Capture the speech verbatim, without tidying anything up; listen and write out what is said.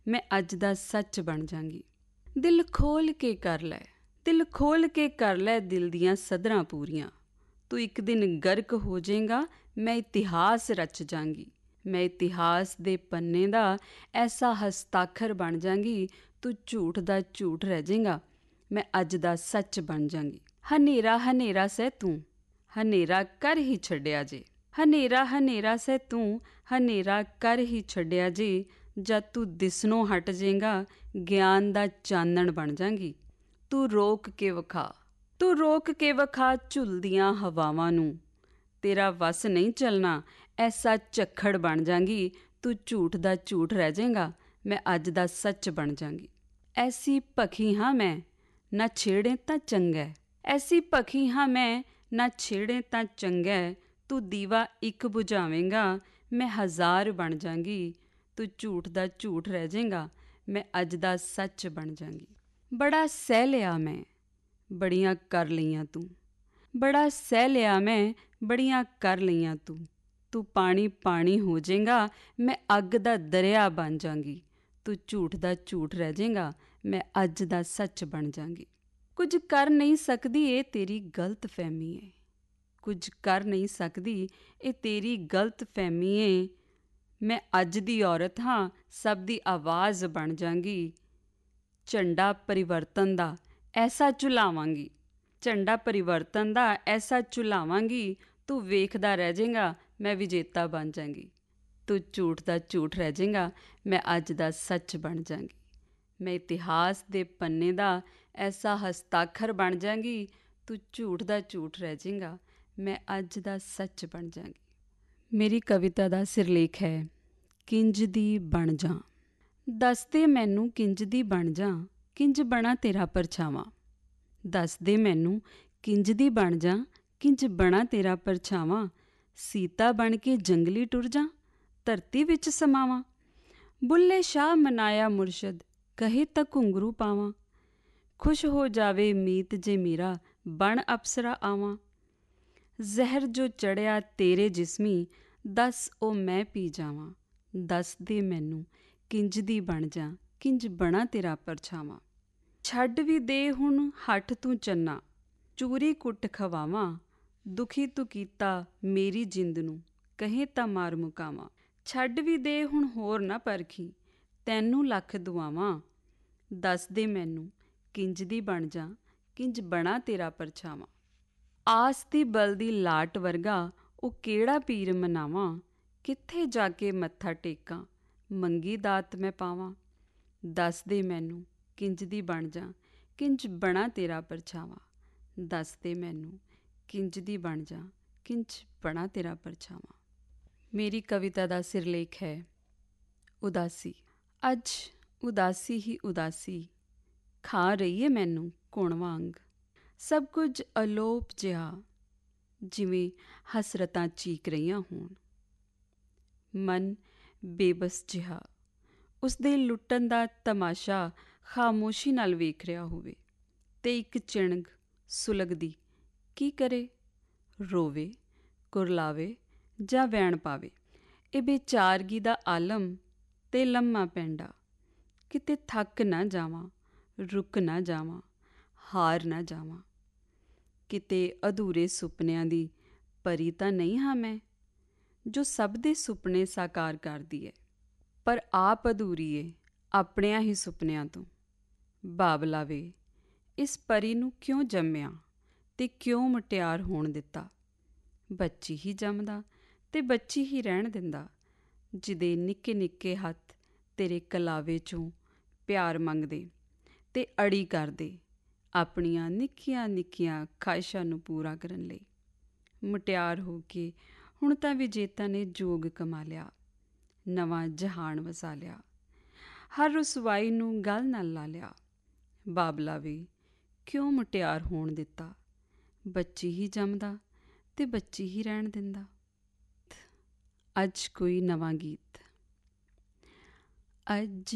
ਮੈਂ ਅੱਜ ਦਾ ਸੱਚ ਬਣ ਜਾਂਗੀ। ਦਿਲ ਖੋਲ ਕੇ ਕਰ ਲੈ, ਦਿਲ ਖੋਲ ਕੇ ਕਰ ਲੈ ਦਿਲ ਦੀਆਂ ਸਦਰਾਂ ਪੂਰੀਆਂ। ਤੂੰ ਇੱਕ ਦਿਨ ਗਰਕ ਹੋ ਜਾਏਗਾ, ਮੈਂ ਇਤਿਹਾਸ ਰਚ ਜਾਂਗੀ। ਮੈਂ ਇਤਿਹਾਸ ਦੇ ਪੰਨੇ ਦਾ ਐਸਾ ਹਸਤਾਖਰ ਬਣ ਜਾਂਗੀ, ਤੂੰ ਝੂਠ ਦਾ ਝੂਠ ਰਹਿ ਜਾਏਗਾ, ਮੈਂ ਅੱਜ ਦਾ ਸੱਚ ਬਣ ਜਾਂਗੀ। ਹਨੇਰਾ ਹਨੇਰਾ ਸਹਿ ਤੂੰ, ਹਨੇਰਾ ਕਰ ਹੀ ਛੱਡਿਆ ਜੇ। ਹਨੇਰਾ ਹਨੇਰਾ ਸਹਿ ਤੂੰ, ਹਨੇਰਾ ਕਰ ਹੀ ਛੱਡਿਆ ਜੇ। ਜਦ ਤੂੰ ਦਿਸਣੋਂ ਹਟ ਜਾਏਗਾ, ਗਿਆਨ ਦਾ ਚਾਨਣ ਬਣ ਜਾਂਗੀ। ਤੂੰ ਰੋਕ ਕੇ ਵਿਖਾ, ਤੂੰ ਰੋਕ ਕੇ ਵਿਖਾ ਝੁੱਲਦੀਆਂ ਹਵਾਵਾਂ ਨੂੰ। ਤੇਰਾ ਵੱਸ ਨਹੀਂ ਚੱਲਣਾ, ਐਸਾ ਝੱਖੜ ਬਣ ਜਾਂਗੀ। ਤੂੰ ਝੂਠ ਦਾ ਝੂਠ ਰਹਿ ਜਾਏਗਾ, ਮੈਂ ਅੱਜ ਦਾ ਸੱਚ ਬਣ ਜਾਂਗੀ। ਐਸੀ ਭਖੀ ਹਾਂ ਮੈਂ, ਨਾ ਛੇੜੇ ਤਾਂ ਚੰਗਾ। ਐਸੀ ਭਖੀ ਹਾਂ ਮੈਂ, ਨਾ ਛੇੜੇ ਤਾਂ ਚੰਗਾ। ਤੂੰ ਦੀਵਾ ਇੱਕ ਬੁਝਾਵੇਂਗਾ, ਮੈਂ ਹਜ਼ਾਰ ਬਣ ਜਾਂਗੀ। ਤੂੰ ਝੂਠ ਦਾ ਝੂਠ ਰਹਿ ਜਾਏਗਾ, ਮੈਂ ਅੱਜ ਦਾ ਸੱਚ ਬਣ ਜਾਂਗੀ। ਬੜਾ ਸਹਿ ਲਿਆ ਮੈਂ, ਬੜੀਆਂ ਕਰ ਲਈਆਂ ਤੂੰ। ਬੜਾ ਸਹਿ ਲਿਆ ਮੈਂ, ਬੜੀਆਂ ਕਰ ਲਈਆਂ ਤੂੰ। ਤੂੰ ਪਾਣੀ ਪਾਣੀ ਹੋ ਜਾਏਗਾ, ਮੈਂ ਅੱਗ ਦਾ ਦਰਿਆ ਬਣ ਜਾਂਗੀ। ਤੂੰ ਝੂਠ ਦਾ ਝੂਠ ਰਹਿ ਜਾਏਗਾ, ਮੈਂ ਅੱਜ ਦਾ ਸੱਚ ਬਣ ਜਾਂਗੀ। ਕੁਝ ਕਰ ਨਹੀਂ ਸਕਦੀ ਇਹ ਤੇਰੀ ਗਲਤ ਫਹਿਮੀ ਏ, ਕੁਝ ਕਰ ਨਹੀਂ ਸਕਦੀ ਇਹ ਤੇਰੀ ਗਲਤ ਫਹਿਮੀ ਏ। ਮੈਂ ਅੱਜ ਦੀ ਔਰਤ ਹਾਂ, ਸਭ ਦੀ ਆਵਾਜ਼ ਬਣ ਜਾਂਗੀ। ਝੰਡਾ ਪਰਿਵਰਤਨ ਦਾ ਐਸਾ ਝੁਲਾਵਾਂਗੀ, ਝੰਡਾ ਪਰਿਵਰਤਨ ਦਾ ਐਸਾ ਝੁਲਾਵਾਂਗੀ। ਤੂੰ ਵੇਖਦਾ ਰਹਿ ਜਾਏਗਾ, ਮੈਂ ਵਿਜੇਤਾ ਬਣ ਜਾਂਗੀ। ਤੂੰ ਝੂਠ ਦਾ ਝੂਠ ਰਹਿ ਜਾਏਗਾ, ਮੈਂ ਅੱਜ ਦਾ ਸੱਚ ਬਣ ਜਾਂਗੀ। ਮੈਂ ਇਤਿਹਾਸ ਦੇ ਪੰਨੇ ਦਾ ਐਸਾ ਹਸਤਾਖਰ ਬਣ ਜਾਂਗੀ। ਤੂੰ ਝੂਠ ਦਾ ਝੂਠ ਰਹਿ ਜਾਏਗਾ, ਮੈਂ ਅੱਜ ਦਾ ਸੱਚ ਬਣ ਜਾਂਗੀ। ਮੇਰੀ ਕਵਿਤਾ ਦਾ ਸਿਰਲੇਖ ਹੈ ਕਿੰਜ ਦੀ ਬਣ ਜਾਂ। ਦੱਸ ਦੇ ਮੈਨੂੰ ਕਿੰਜ ਦੀ ਬਣ ਜਾਂ, ਕਿੰਜ ਬਣਾ ਤੇਰਾ ਪਰਛਾਵਾਂ। ਦੱਸ ਦੇ ਮੈਨੂੰ ਕਿੰਜ ਦੀ ਬਣ ਜਾਂ, ਕਿੰਜ ਬਣਾ ਤੇਰਾ ਪਰਛਾਵਾਂ। ਸੀਤਾ ਬਣ ਕੇ ਜੰਗਲੀ ਟੁਰ ਜਾਂ, ਧਰਤੀ ਵਿੱਚ ਸਮਾਵਾਂ। ਬੁੱਲੇ ਸ਼ਾਹ ਮਨਾਇਆ ਮੁਰਸ਼ਦ, ਕਹੇ ਤਾਂ ਘੁੰਗਰੂ ਪਾਵਾਂ। ਖੁਸ਼ ਹੋ ਜਾਵੇ ਮੀਤ ਜੇ ਮੇਰਾ, ਬਣ ਅਪਸਰਾ ਆਵਾਂ। ਜ਼ਹਿਰ ਜੋ ਚੜ੍ਹਿਆ ਤੇਰੇ ਜਿਸਮੀ, ਦੱਸ ਉਹ ਮੈਂ ਪੀ ਜਾਵਾਂ। ਦੱਸ ਦੇ ਮੈਨੂੰ ਕਿੰਜ ਦੀ ਬਣ ਜਾਂ, ਕਿੰਜ ਬਣਾ ਤੇਰਾ ਪਰਛਾਵਾਂ। ਛੱਡ ਵੀ ਦੇ ਹੁਣ ਹੱਠ ਤੂੰ ਚੰਨਾ, ਚੂਰੀ ਕੁੱਟ ਖਵਾਵਾਂ। ਦੁਖੀ ਤੂੰ ਕੀਤਾ ਮੇਰੀ ਜਿੰਦ ਨੂੰ, ਕਹੇ ਤਾਂ ਮਾਰ ਮੁਕਾਵਾਂ। ਛੱਡ ਵੀ ਦੇ ਹੁਣ ਹੋਰ ਨਾ ਪਰਖੀ, ਤੈਨੂੰ ਲੱਖ ਦੁਆਵਾਂ। ਦੱਸ ਦੇ ਮੈਨੂੰ ਕਿੰਜ ਦੀ ਬਣ ਜਾਂ, ਕਿੰਜ ਬਣਾ ਤੇਰਾ ਪਰਛਾਵਾਂ। ਆਸ ਦੀ ਬਲਦੀ ਲਾਟ ਵਰਗਾ ਉਹ ਕਿਹੜਾ ਪੀਰ ਮਨਾਵਾਂ। ਕਿੱਥੇ ਜਾ ਕੇ ਮੱਥਾ ਟੇਕਾਂ, ਮੰਗੀ ਦਾਤ ਮੈਂ ਪਾਵਾਂ। ਦੱਸ ਦੇ ਮੈਨੂੰ ਕਿੰਜ ਦੀ ਬਣ ਜਾਂ, ਕਿੰਜ ਬਣਾ ਤੇਰਾ ਪਰਛਾਵਾਂ। ਦੱਸ ਦੇ ਮੈਨੂੰ ਕਿੰਜ ਦੀ ਬਣ ਜਾਂ, ਕਿੰਜ ਬਣਾ ਤੇਰਾ ਪਰਛਾਵਾਂ। ਮੇਰੀ ਕਵਿਤਾ ਦਾ ਸਿਰਲੇਖ ਹੈ ਉਦਾਸੀ। ਅੱਜ ਉਦਾਸੀ ਹੀ ਉਦਾਸੀ ਖਾ ਰਹੀ ਏ ਮੈਨੂੰ ਘੁਣ ਵਾਂਗ। ਸਭ ਕੁਝ ਅਲੋਪ ਜਿਹਾ, ਜਿਵੇਂ ਹਸਰਤਾਂ ਚੀਕ ਰਹੀਆਂ ਹੋਣ। ਮਨ ਬੇਬਸ ਜਿਹਾ, ਉਸਦੇ ਲੁੱਟਣ ਦਾ ਤਮਾਸ਼ਾ ਖਾਮੋਸ਼ੀ ਨਾਲ ਵੇਖ ਰਿਹਾ ਹੋਵੇ। ਅਤੇ ਇੱਕ ਚਿਣਗ ਸੁਲਗਦੀ ਕੀ ਕਰੇ, ਰੋਵੇ, ਕੁਰਲਾਵੇ ਜਾਂ ਵੈਣ ਪਾਵੇ। ਇਹ ਬੇਚਾਰਗੀ ਦਾ ਆਲਮ ਅਤੇ ਲੰਮਾ ਪੈਂਡਾ। ਕਿਤੇ ਥੱਕ ਨਾ ਜਾਵਾਂ, ਰੁਕ ਨਾ ਜਾਵਾਂ, ਹਾਰ ਨਾ ਜਾਵਾਂ। ਕਿਤੇ ਅਧੂਰੇ ਸੁਪਨਿਆਂ ਦੀ ਪਰੀ ਤਾਂ ਨਹੀਂ ਹਾਂ ਮੈਂ, ਜੋ ਸਭ ਦੇ ਸੁਪਨੇ ਸਾਕਾਰ ਕਰਦੀ ਹੈ, ਪਰ ਆਪ ਅਧੂਰੀ ਏ ਆਪਣਿਆਂ ਹੀ ਸੁਪਨਿਆਂ ਤੋਂ। ਬਾਬਲਾ ਵੇ, ਇਸ ਪਰੀ ਨੂੰ ਕਿਉਂ ਜੰਮਿਆ ਅਤੇ ਕਿਉਂ ਮੁਟਿਆਰ ਹੋਣ ਦਿੱਤਾ। ਬੱਚੀ ਹੀ ਜੰਮਦਾ ਅਤੇ ਬੱਚੀ ਹੀ ਰਹਿਣ ਦਿੰਦਾ, ਜਿਹਦੇ ਨਿੱਕੇ ਨਿੱਕੇ ਹੱਥ ਤੇਰੇ ਕਲਾਵੇ 'ਚੋਂ ਪਿਆਰ ਮੰਗਦੇ ਅਤੇ ਅੜੀ ਕਰਦੇ ਆਪਣੀਆਂ ਨਿੱਕੀਆਂ ਨਿੱਕੀਆਂ ਖਾਹਿਸ਼ਾਂ ਨੂੰ ਪੂਰਾ ਕਰਨ ਲਈ। ਮੁਟਿਆਰ ਹੋ ਕੇ ਹੁਣ ਤਾਂ ਵਿਜੇਤਾ ਨੇ ਜੋਗ ਕਮਾ ਲਿਆ, ਨਵਾਂ ਜਹਾਨ ਵਸਾ ਲਿਆ, ਹਰ ਰੁਸਵਾਈ ਨੂੰ ਗਲ ਨਾਲ ਲਾ ਲਿਆ। ਬਾਬਲਾ ਵੇ, ਕਿਉਂ ਮੁਟਿਆਰ ਹੋਣ ਦਿੱਤਾ। ਬੱਚੀ ਹੀ ਜੰਮਦਾ ਅਤੇ ਬੱਚੀ ਹੀ ਰਹਿਣ ਦਿੰਦਾ। ਅੱਜ ਕੋਈ ਨਵਾਂ ਗੀਤ। ਅੱਜ